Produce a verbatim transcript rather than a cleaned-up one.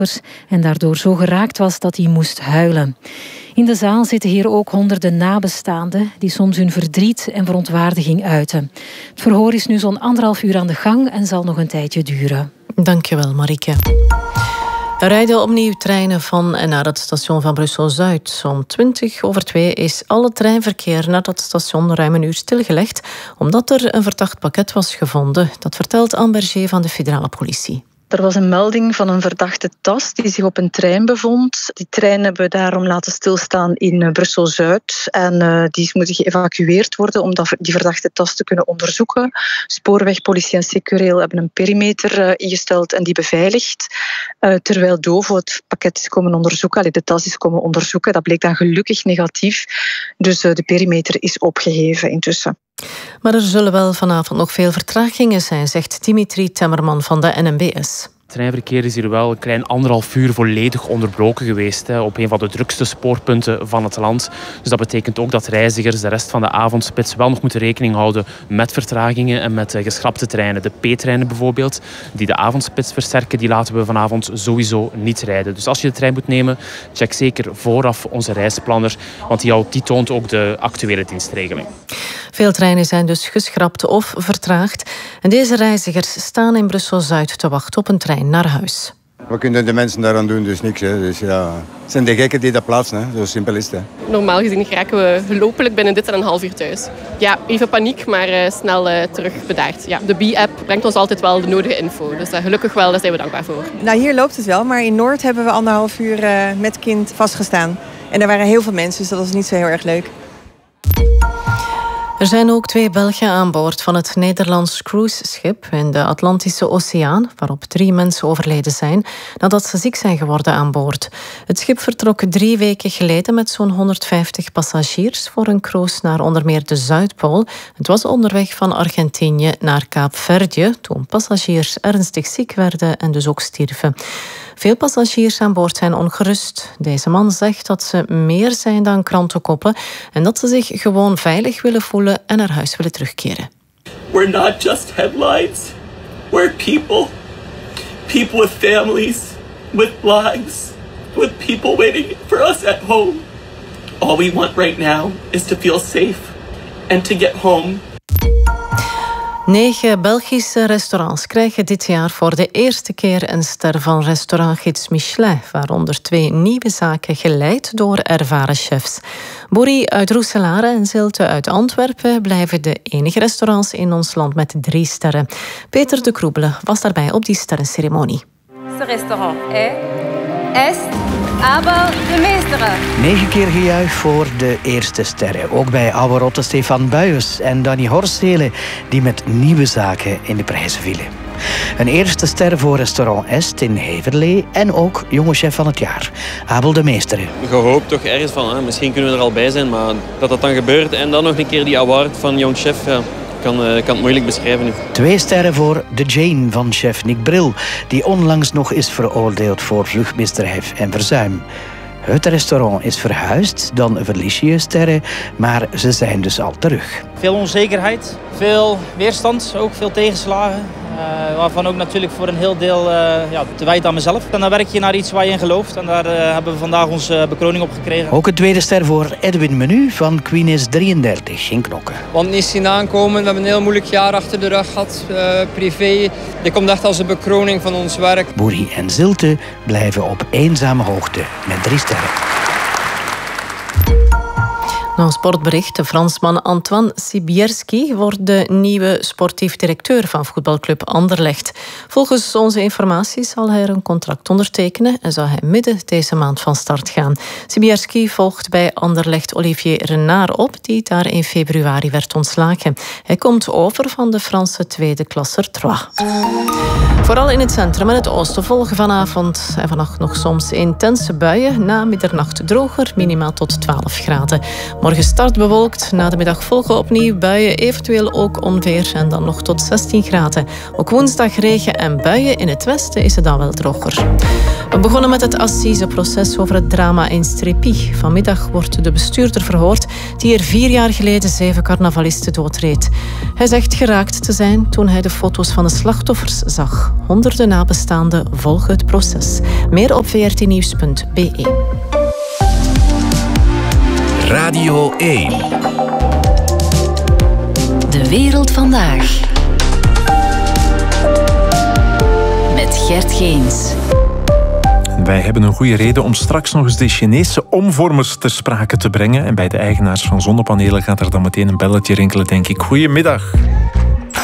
en daardoor zo geraakt was dat hij moest huilen. In de zaal zitten hier ook honderden nabestaanden die soms hun verdriet en verontwaardiging uiten. Het verhoor is nu zo'n anderhalf uur aan de gang en zal nog een tijdje duren. Dankjewel, Marieke. Er rijden opnieuw treinen van en naar het station van Brussel-Zuid. Om twintig over twee is alle treinverkeer naar dat station ruim een uur stilgelegd, omdat er een verdacht pakket was gevonden. Dat vertelt Anne Berger van de federale politie. Er was een melding van een verdachte tas die zich op een trein bevond. Die trein hebben we daarom laten stilstaan in Brussel-Zuid. En uh, die is moeten geëvacueerd worden om die verdachte tas te kunnen onderzoeken. Spoorweg, politie en Secureel hebben een perimeter uh, ingesteld en die beveiligd. Uh, terwijl Dovo het pakket is komen onderzoeken, allee, de tas is komen onderzoeken. Dat bleek dan gelukkig negatief. Dus uh, de perimeter is opgeheven intussen. Maar er zullen wel vanavond nog veel vertragingen zijn, zegt Dimitri Temmerman van de N M B S. Het treinverkeer is hier wel een klein anderhalf uur volledig onderbroken geweest hè, op een van de drukste spoorpunten van het land. Dus dat betekent ook dat reizigers de rest van de avondspits wel nog moeten rekening houden met vertragingen en met geschrapte treinen. De P-treinen bijvoorbeeld, die de avondspits versterken, die laten we vanavond sowieso niet rijden. Dus als je de trein moet nemen, check zeker vooraf onze reisplanner, want die, die toont ook de actuele dienstregeling. Veel treinen zijn dus geschrapt of vertraagd. En deze reizigers staan in Brussel-Zuid te wachten op een trein naar huis. Wat kunnen de mensen daaraan doen? Dus niks. Hè. Dus ja, het zijn de gekken die dat plaatsen. Hè. Zo simpel is het. Hè. Normaal gezien geraken we hopelijk binnen dit en een half uur thuis. Ja, even paniek, maar uh, snel uh, terug bedaard. Ja, de B-app brengt ons altijd wel de nodige info. Dus uh, gelukkig wel, daar zijn we dankbaar voor. Nou, hier loopt het wel, maar in Noord hebben we anderhalf uur uh, met kind vastgestaan. En er waren heel veel mensen, dus dat was niet zo heel erg leuk. Er zijn ook twee Belgen aan boord van het Nederlands cruiseschip in de Atlantische Oceaan, waarop drie mensen overleden zijn nadat ze ziek zijn geworden aan boord. Het schip vertrok drie weken geleden met zo'n honderdvijftig passagiers voor een cruise naar onder meer de Zuidpool. Het was onderweg van Argentinië naar Kaapverdië toen passagiers ernstig ziek werden en dus ook stierven. Veel passagiers aan boord zijn ongerust. Deze man zegt dat ze meer zijn dan krantenkoppen en dat ze zich gewoon veilig willen voelen en naar huis willen terugkeren. We're not just headlines. We're people. People with families, with lives, with people waiting for us at home. All we want right now is to feel safe and to get home. Negen Belgische restaurants krijgen dit jaar voor de eerste keer een ster van restaurantgids Michelin, waaronder twee nieuwe zaken geleid door ervaren chefs. Boeri uit Roeselare en Zilte uit Antwerpen blijven de enige restaurants in ons land met drie sterren. Peter de Kroebele was daarbij op die sterrenceremonie. Het restaurant is aber de meesteren. Negen keer gejuich voor de eerste sterren. Ook bij oude rotte Stefan Buijers en Danny Horstelen, die met nieuwe zaken in de prijzen vielen. Een eerste ster voor restaurant Est in Heverlee en ook jonge chef van het jaar, Abel de Meesteren. Je hoopt toch ergens van, hè, misschien kunnen we er al bij zijn, maar dat dat dan gebeurt en dan nog een keer die award van jong chef, ja, kan, uh, kan het moeilijk beschrijven nu. Twee sterren voor de Jane van chef Nick Bril, die onlangs nog is veroordeeld voor vluchtmisdrijf en verzuim. Het restaurant is verhuisd, dan verlies je je sterren, maar ze zijn dus al terug. Veel onzekerheid, veel weerstand, ook veel tegenslagen. Uh, waarvan ook natuurlijk voor een heel deel uh, ja, te wijten aan mezelf. En dan werk je naar iets waar je in gelooft. En daar uh, hebben we vandaag onze bekroning op gekregen. Ook een tweede ster voor Edwin Menu van Queen's drieëndertig in Knokke. Want niet zien aankomen. We hebben een heel moeilijk jaar achter de rug gehad. Uh, privé. Dit komt echt als een bekroning van ons werk. Boeri en Zilte blijven op eenzame hoogte met drie sterren. Nou, een sportbericht. De Fransman Antoine Sibierski wordt de nieuwe sportief directeur van voetbalclub Anderlecht. Volgens onze informatie zal hij er een contract ondertekenen en zal hij midden deze maand van start gaan. Sibierski volgt bij Anderlecht Olivier Renard op, die daar in februari werd ontslagen. Hij komt over van de Franse tweede klasser Troyes. Vooral in het centrum en het oosten volgen vanavond en vannacht nog soms intense buien. Na middernacht droger, minimaal tot twaalf graden. Morgen Morgen start bewolkt, na de middag volgen opnieuw buien, eventueel ook onweer en dan nog tot zestien graden. Ook woensdag regen en buien, in het westen is het dan wel droger. We begonnen met het assiseproces over het drama in Strépy. Vanmiddag wordt de bestuurder verhoord die er vier jaar geleden zeven carnavalisten doodreed. Hij zegt geraakt te zijn toen hij de foto's van de slachtoffers zag. Honderden nabestaanden volgen het proces. Meer op v r t nieuws punt b e. Radio één. De wereld vandaag. Met Gert Geens. Wij hebben een goede reden om straks nog eens de Chinese omvormers ter sprake te brengen. En bij de eigenaars van zonnepanelen gaat er dan meteen een belletje rinkelen, denk ik. Goedemiddag.